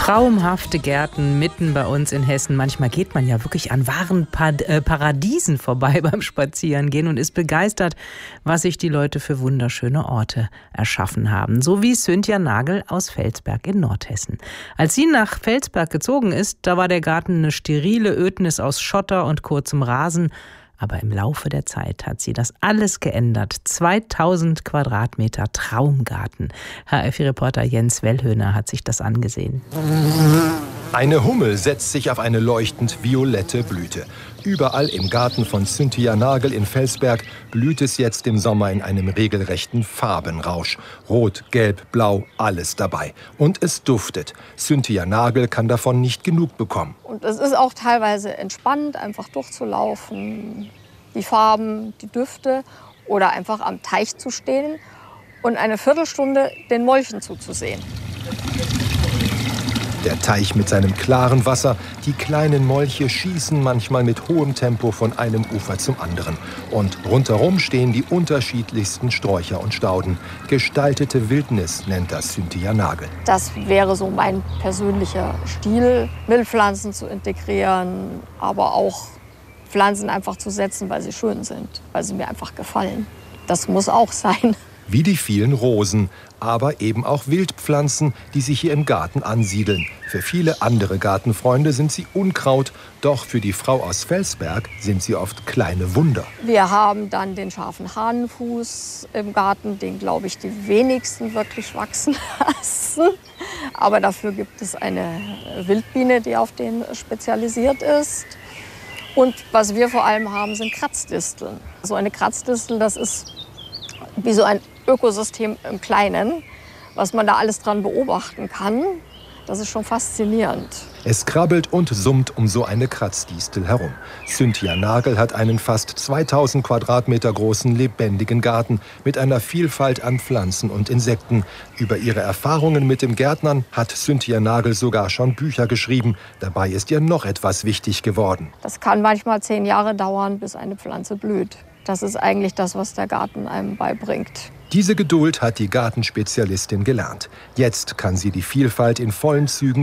Traumhafte Gärten mitten bei uns in Hessen. Manchmal geht man ja wirklich an wahren Paradiesen vorbei beim Spazierengehen und ist begeistert, was sich die Leute für wunderschöne Orte erschaffen haben. So wie Cynthia Nagel aus Felsberg in Nordhessen. Als sie nach Felsberg gezogen ist, da war der Garten eine sterile Ödnis aus Schotter und kurzem Rasen. Aber im Laufe der Zeit hat sie das alles geändert. 2000 Quadratmeter Traumgarten. HFI-Reporter Jens Wellhöhner hat sich das angesehen. Eine Hummel setzt sich auf eine leuchtend violette Blüte. Überall im Garten von Cynthia Nagel in Felsberg blüht es jetzt im Sommer in einem regelrechten Farbenrausch. Rot, Gelb, Blau, alles dabei. Und es duftet. Cynthia Nagel kann davon nicht genug bekommen. Und es ist auch teilweise entspannend, einfach durchzulaufen. Die Farben, die Düfte oder einfach am Teich zu stehen und eine Viertelstunde den Molchen zuzusehen. Der Teich mit seinem klaren Wasser, die kleinen Molche schießen manchmal mit hohem Tempo von einem Ufer zum anderen. Und rundherum stehen die unterschiedlichsten Sträucher und Stauden. Gestaltete Wildnis nennt das Cynthia Nagel. Das wäre so mein persönlicher Stil, Wildpflanzen zu integrieren, aber auch Pflanzen einfach zu setzen, weil sie schön sind, weil sie mir einfach gefallen. Das muss auch sein. Wie die vielen Rosen, aber eben auch Wildpflanzen, die sich hier im Garten ansiedeln. Für viele andere Gartenfreunde sind sie Unkraut, doch für die Frau aus Felsberg sind sie oft kleine Wunder. Wir haben dann den scharfen Hahnenfuß im Garten, den, glaube ich, die wenigsten wirklich wachsen lassen. Aber dafür gibt es eine Wildbiene, die auf den spezialisiert ist. Und was wir vor allem haben, sind Kratzdisteln. So eine Kratzdistel, das ist wie so ein Ökosystem im Kleinen, was man da alles dran beobachten kann. Das ist schon faszinierend. Es krabbelt und summt um so eine Kratzdistel herum. Cynthia Nagel hat einen fast 2000 Quadratmeter großen lebendigen Garten mit einer Vielfalt an Pflanzen und Insekten. Über ihre Erfahrungen mit dem Gärtnern hat Cynthia Nagel sogar schon Bücher geschrieben. Dabei ist ihr noch etwas wichtig geworden. Das kann manchmal 10 Jahre dauern, bis eine Pflanze blüht. Das ist eigentlich das, was der Garten einem beibringt. Diese Geduld hat die Gartenspezialistin gelernt. Jetzt kann sie die Vielfalt in vollen Zügen